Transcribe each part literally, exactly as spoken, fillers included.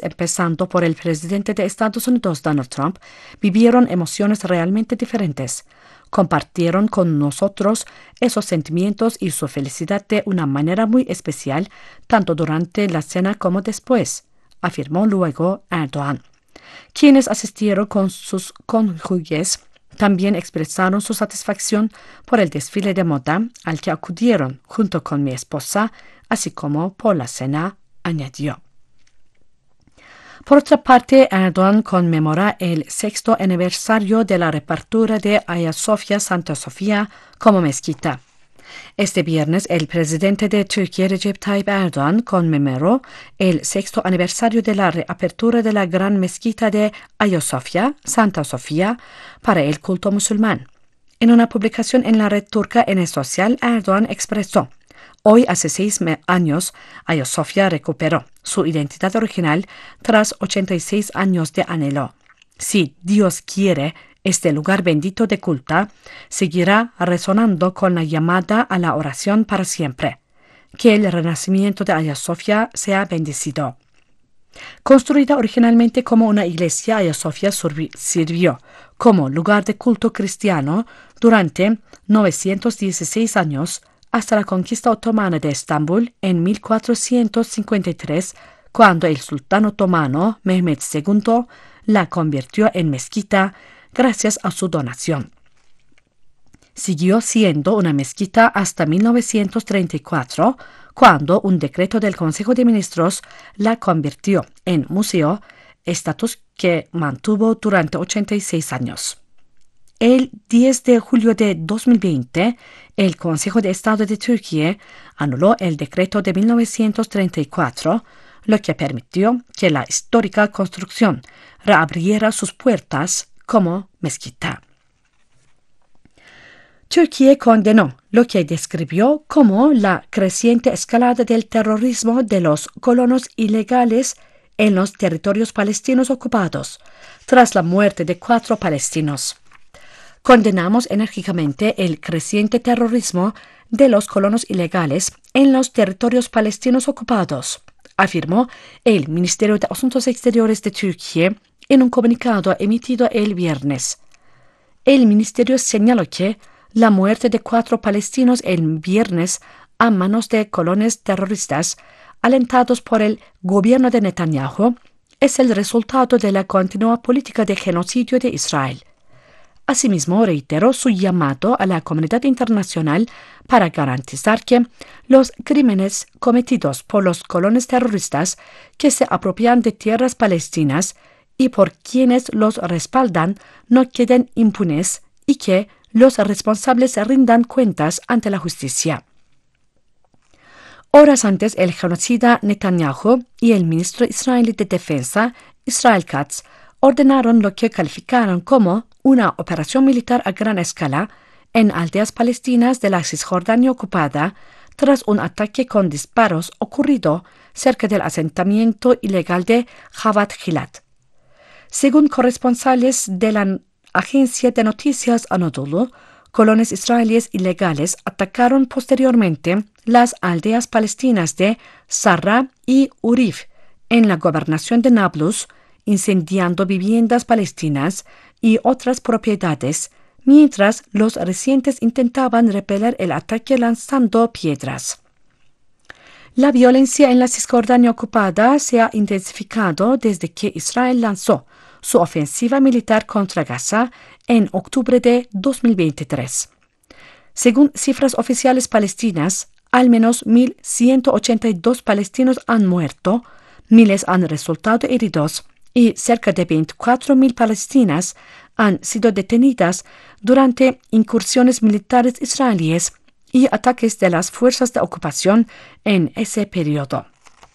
empezando por el presidente de Estados Unidos, Donald Trump, vivieron emociones realmente diferentes. Compartieron con nosotros esos sentimientos y su felicidad de una manera muy especial, tanto durante la cena como después, afirmó luego Erdogan. Quienes asistieron con sus cónyuges también expresaron su satisfacción por el desfile de moda al que acudieron junto con mi esposa, así como por la cena, añadió. Por otra parte, Erdogan conmemora el sexto aniversario de la reapertura de Hagia Sophia Santa Sofía como mezquita. Este viernes, el presidente de Turquía, Recep Tayyip Erdogan, conmemoró el sexto aniversario de la reapertura de la gran mezquita de Hagia Sophia, Santa Sofía, para el culto musulmán. En una publicación en la red turca en el social, Erdogan expresó: hoy, hace seis años, Hagia Sophia recuperó su identidad original tras ochenta y seis años de anhelo. Si Dios quiere, este lugar bendito de culto seguirá resonando con la llamada a la oración para siempre. Que el renacimiento de Hagia Sophia sea bendecido. Construida originalmente como una iglesia, Hagia Sophia sirvió como lugar de culto cristiano durante novecientos dieciséis años, hasta la conquista otomana de Estambul en mil cuatrocientos cincuenta y tres, cuando el sultán otomano Mehmed segundo la convirtió en mezquita gracias a su donación. Siguió siendo una mezquita hasta mil novecientos treinta y cuatro, cuando un decreto del Consejo de Ministros la convirtió en museo, estatus que mantuvo durante ochenta y seis años. El diez de julio de dos mil veinte, el Consejo de Estado de Turquía anuló el decreto de mil novecientos treinta y cuatro, lo que permitió que la histórica construcción reabriera sus puertas como mezquita. Turquía condenó lo que describió como la creciente escalada del terrorismo de los colonos ilegales en los territorios palestinos ocupados, tras la muerte de cuatro palestinos. Condenamos enérgicamente el creciente terrorismo de los colonos ilegales en los territorios palestinos ocupados, afirmó el Ministerio de Asuntos Exteriores de Turquía en un comunicado emitido el viernes. El ministerio señaló que la muerte de cuatro palestinos el viernes a manos de colonos terroristas alentados por el gobierno de Netanyahu es el resultado de la continua política de genocidio de Israel. Asimismo, reiteró su llamado a la comunidad internacional para garantizar que los crímenes cometidos por los colonos terroristas que se apropian de tierras palestinas y por quienes los respaldan no queden impunes y que los responsables rindan cuentas ante la justicia. Horas antes, el genocida Netanyahu y el ministro israelí de Defensa, Israel Katz, ordenaron lo que calificaron como una operación militar a gran escala en aldeas palestinas de la Cisjordania ocupada tras un ataque con disparos ocurrido cerca del asentamiento ilegal de Jabat Gilat. Según corresponsales de la agencia de noticias Anadolu, colonos israelíes ilegales atacaron posteriormente las aldeas palestinas de Sarra y Urif en la gobernación de Nablus, incendiando viviendas palestinas y otras propiedades, mientras los residentes intentaban repeler el ataque lanzando piedras. La violencia en la Cisjordania ocupada se ha intensificado desde que Israel lanzó su ofensiva militar contra Gaza en octubre de dos mil veintitrés. Según cifras oficiales palestinas, al menos mil ciento ochenta y dos palestinos han muerto, miles han resultado heridos y cerca de veinticuatro mil palestinas han sido detenidas durante incursiones militares israelíes y ataques de las fuerzas de ocupación en ese periodo.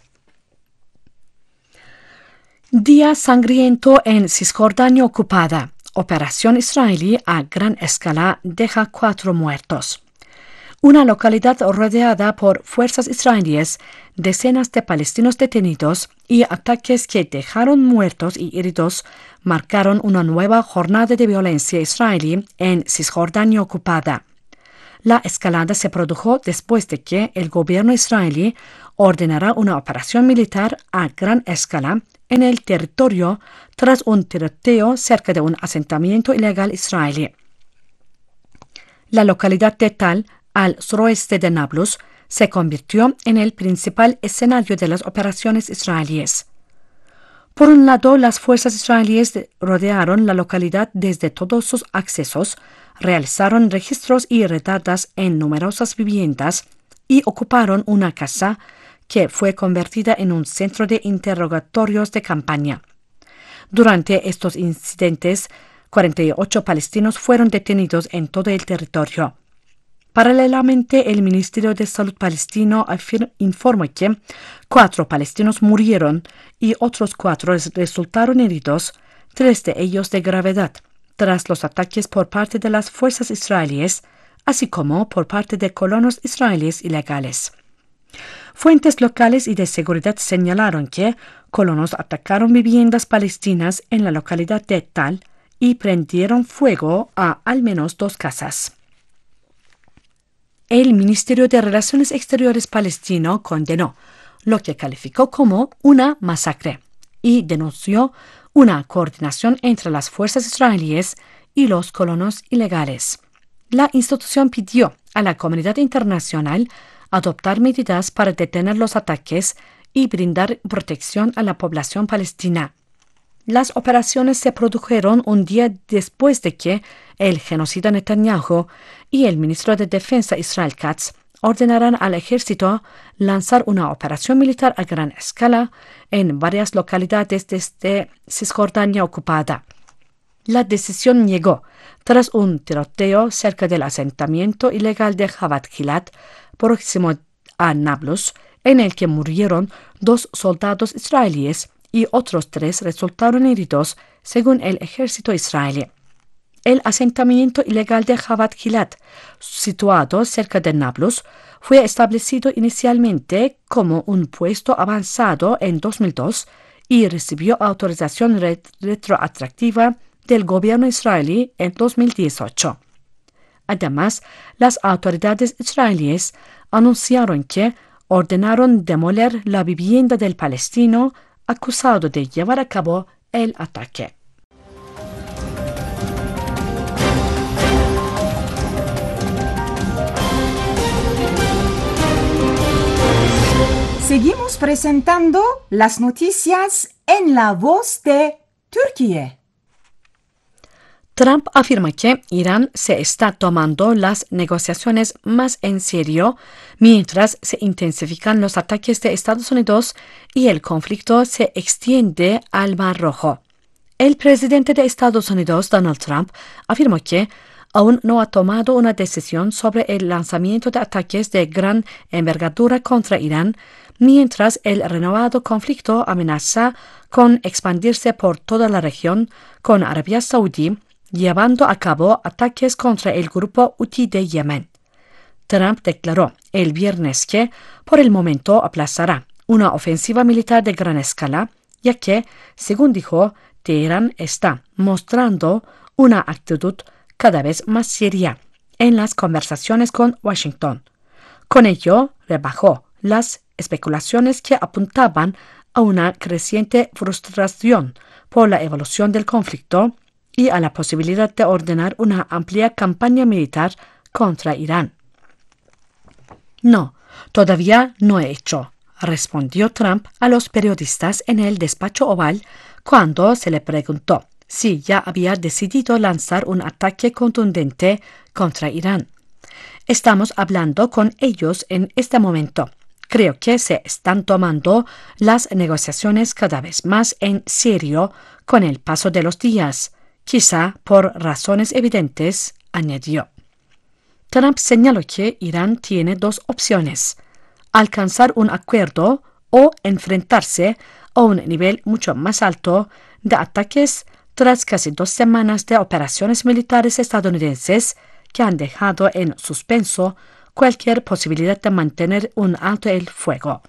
Día sangriento en Cisjordania ocupada. Operación israelí a gran escala deja cuatro muertos. Una localidad rodeada por fuerzas israelíes, decenas de palestinos detenidos y ataques que dejaron muertos y heridos marcaron una nueva jornada de violencia israelí en Cisjordania ocupada. La escalada se produjo después de que el gobierno israelí ordenara una operación militar a gran escala en el territorio tras un tiroteo cerca de un asentamiento ilegal israelí. La localidad de Tal, al suroeste de Nablus, se convirtió en el principal escenario de las operaciones israelíes. Por un lado, las fuerzas israelíes rodearon la localidad desde todos sus accesos, realizaron registros y redadas en numerosas viviendas y ocuparon una casa que fue convertida en un centro de interrogatorios de campaña. Durante estos incidentes, cuarenta y ocho palestinos fueron detenidos en todo el territorio. Paralelamente, el Ministerio de Salud palestino informó que cuatro palestinos murieron y otros cuatro resultaron heridos, tres de ellos de gravedad, tras los ataques por parte de las fuerzas israelíes, así como por parte de colonos israelíes ilegales. Fuentes locales y de seguridad señalaron que colonos atacaron viviendas palestinas en la localidad de Tal y prendieron fuego a al menos dos casas. El Ministerio de Relaciones Exteriores palestino condenó lo que calificó como una masacre y denunció una coordinación entre las fuerzas israelíes y los colonos ilegales. La institución pidió a la comunidad internacional adoptar medidas para detener los ataques y brindar protección a la población palestina. Las operaciones se produjeron un día después de que el genocida Netanyahu y el ministro de Defensa Israel Katz ordenaran al ejército lanzar una operación militar a gran escala en varias localidades desde Cisjordania ocupada. La decisión llegó tras un tiroteo cerca del asentamiento ilegal de Jabat Gilat, próximo a Nablus, en el que murieron dos soldados israelíes y otros tres resultaron heridos, según el ejército israelí. El asentamiento ilegal de Jabat Gilat, situado cerca de Nablus, fue establecido inicialmente como un puesto avanzado en dos mil dos y recibió autorización ret- retroactiva del gobierno israelí en dos mil dieciocho. Además, las autoridades israelíes anunciaron que ordenaron demoler la vivienda del palestino acusado de llevar a cabo el ataque. Seguimos presentando las noticias en la voz de Turquía. Trump afirma que Irán se está tomando las negociaciones más en serio mientras se intensifican los ataques de Estados Unidos y el conflicto se extiende al Mar Rojo. El presidente de Estados Unidos, Donald Trump, afirmó que aún no ha tomado una decisión sobre el lanzamiento de ataques de gran envergadura contra Irán, mientras el renovado conflicto amenaza con expandirse por toda la región, con Arabia Saudí llevando a cabo ataques contra el grupo Houthi de Yemen. Trump declaró el viernes que, por el momento, aplazará una ofensiva militar de gran escala, ya que, según dijo, Teherán está mostrando una actitud cada vez más seria en las conversaciones con Washington. Con ello, rebajó las especulaciones que apuntaban a una creciente frustración por la evolución del conflicto y a la posibilidad de ordenar una amplia campaña militar contra Irán. No, todavía no he hecho, respondió Trump a los periodistas en el despacho oval cuando se le preguntó si ya había decidido lanzar un ataque contundente contra Irán. Estamos hablando con ellos en este momento. Creo que se están tomando las negociaciones cada vez más en serio con el paso de los días, quizá por razones evidentes, añadió. Trump señaló que Irán tiene dos opciones: alcanzar un acuerdo o enfrentarse a un nivel mucho más alto de ataques tras casi dos semanas de operaciones militares estadounidenses que han dejado en suspenso cualquier posibilidad de mantener un alto el fuego.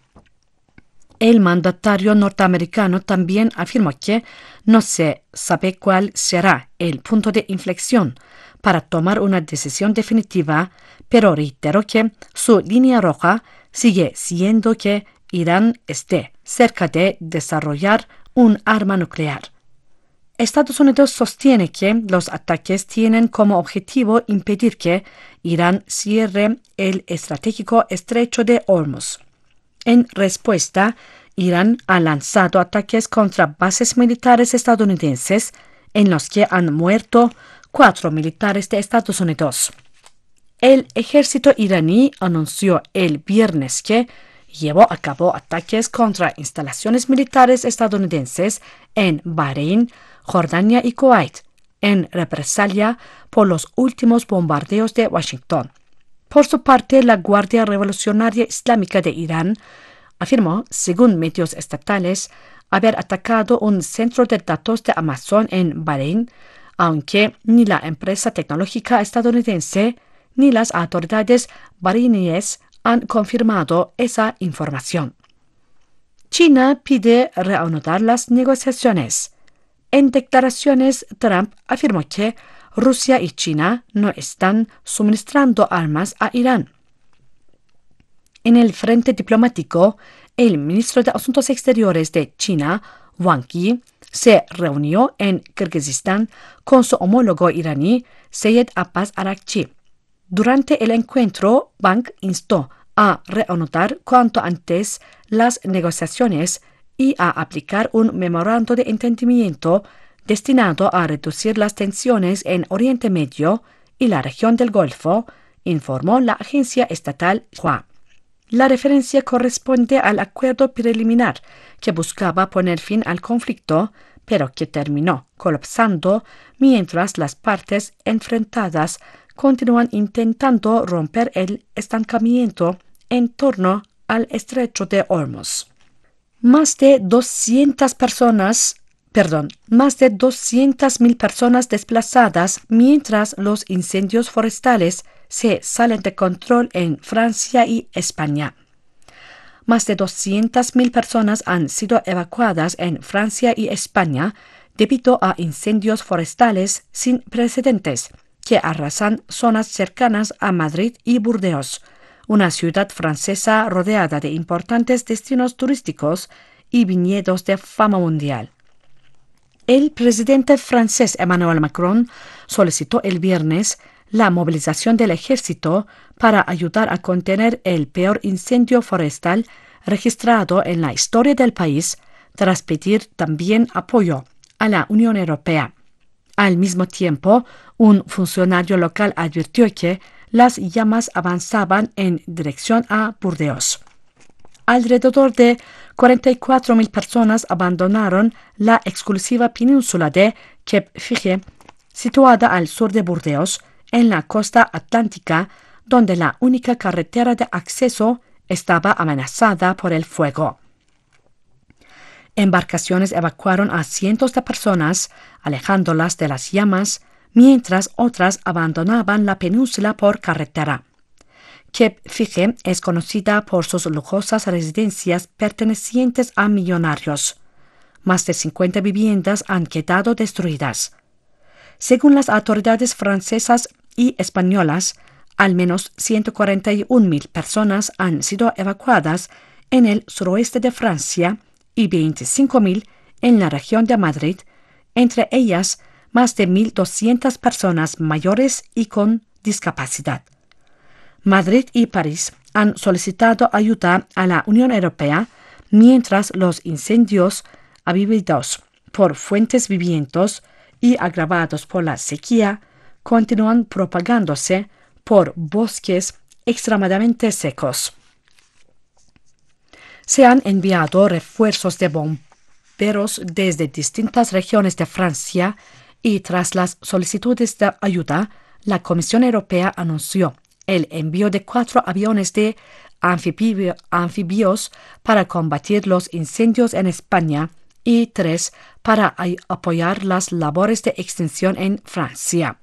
El mandatario norteamericano también afirmó que no se sabe cuál será el punto de inflexión para tomar una decisión definitiva, pero reiteró que su línea roja sigue siendo que Irán esté cerca de desarrollar un arma nuclear. Estados Unidos sostiene que los ataques tienen como objetivo impedir que Irán cierre el estratégico estrecho de Hormuz. En respuesta, Irán ha lanzado ataques contra bases militares estadounidenses en los que han muerto cuatro militares de Estados Unidos. El ejército iraní anunció el viernes que llevó a cabo ataques contra instalaciones militares estadounidenses en Bahrein, Jordania y Kuwait, en represalia por los últimos bombardeos de Washington. Por su parte, la Guardia Revolucionaria Islámica de Irán afirmó, según medios estatales, haber atacado un centro de datos de Amazon en Bahrein, aunque ni la empresa tecnológica estadounidense ni las autoridades bahreiníes han confirmado esa información. China pide reanudar las negociaciones. En declaraciones, Trump afirmó que Rusia y China no están suministrando armas a Irán. En el frente diplomático, el ministro de Asuntos Exteriores de China, Wang Yi, se reunió en Kirguistán con su homólogo iraní, Seyed Abbas Araghchi. Durante el encuentro, Wang instó a reanudar cuanto antes las negociaciones y a aplicar un memorando de entendimiento destinado a reducir las tensiones en Oriente Medio y la región del Golfo, informó la agencia estatal Xinhua. La referencia corresponde al acuerdo preliminar que buscaba poner fin al conflicto, pero que terminó colapsando mientras las partes enfrentadas continúan intentando romper el estancamiento en torno al estrecho de Hormuz. Más de doscientas personas, perdón, más de doscientas mil personas desplazadas mientras los incendios forestales se salen de control en Francia y España. Más de doscientas mil personas han sido evacuadas en Francia y España debido a incendios forestales sin precedentes que arrasan zonas cercanas a Madrid y Burdeos, una ciudad francesa rodeada de importantes destinos turísticos y viñedos de fama mundial. El presidente francés Emmanuel Macron solicitó el viernes la movilización del ejército para ayudar a contener el peor incendio forestal registrado en la historia del país, tras pedir también apoyo a la Unión Europea. Al mismo tiempo, un funcionario local advirtió que las llamas avanzaban en dirección a Burdeos. Alrededor de cuarenta y cuatro mil personas abandonaron la exclusiva península de Cape Fige, situada al sur de Burdeos, en la costa atlántica, donde la única carretera de acceso estaba amenazada por el fuego. Embarcaciones evacuaron a cientos de personas, alejándolas de las llamas, mientras otras abandonaban la península por carretera. Cape Fige es conocida por sus lujosas residencias pertenecientes a millonarios. Más de cincuenta viviendas han quedado destruidas. Según las autoridades francesas y españolas, al menos ciento cuarenta y una mil personas han sido evacuadas en el suroeste de Francia y veinticinco mil en la región de Madrid, entre ellas más de mil doscientas personas mayores y con discapacidad. Madrid y París han solicitado ayuda a la Unión Europea mientras los incendios avivados por fuertes vientos y agravados por la sequía continúan propagándose por bosques extremadamente secos. Se han enviado refuerzos de bomberos desde distintas regiones de Francia y tras las solicitudes de ayuda, la Comisión Europea anunció el envío de cuatro aviones de anfibio, anfibios para combatir los incendios en España y tres para apoyar las labores de extinción en Francia.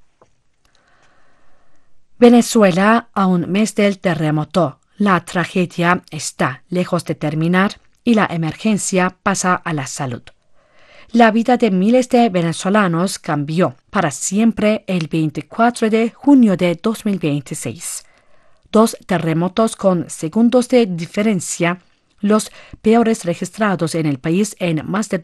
Venezuela a un mes del terremoto. La tragedia está lejos de terminar y la emergencia pasa a la salud. La vida de miles de venezolanos cambió para siempre el veinticuatro de junio de dos mil veintiséis. Dos terremotos con segundos de diferencia los peores registrados en el país en más de